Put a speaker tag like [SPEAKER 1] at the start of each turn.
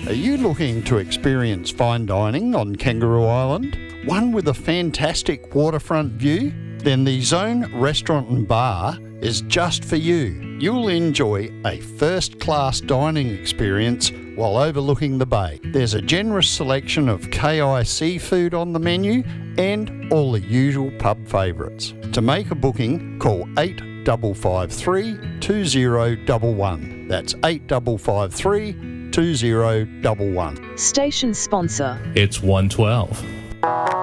[SPEAKER 1] Are you looking to experience fine dining on Kangaroo Island? One with a fantastic waterfront view? Then the Zone Restaurant and Bar is just for you. You'll enjoy a first-class dining experience while overlooking the bay. There's a generous selection of KI seafood on the menu and all the usual pub favourites. To make a booking, call 8553 2011. That's 8553 2011.
[SPEAKER 2] Station sponsor.
[SPEAKER 3] It's 112.